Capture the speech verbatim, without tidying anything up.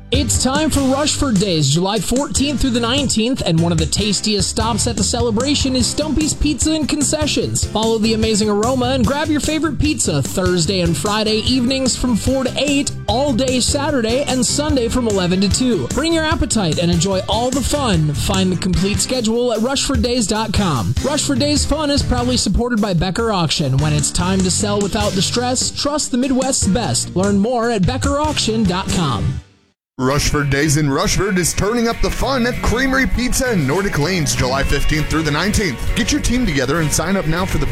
It's time for Rushford Days, July fourteenth through the nineteenth, and one of the tastiest stops at the celebration is Stumpy's Pizza and Concessions. Follow the amazing aroma and grab your favorite pizza Thursday and Friday evenings from four to eight, all day Saturday, and Sunday from eleven to two. Bring your appetite and enjoy all the fun. Find the complete schedule at rushford days dot com. Rushford Days Fun is proudly supported by Becker Auction. When it's time to sell without distress, trust the Midwest's best. Learn more at becker auction dot com. Rushford Days in Rushford is turning up the fun at Creamery Pizza in Nordic Lanes, July fifteenth through the nineteenth. Get your team together and sign up now for the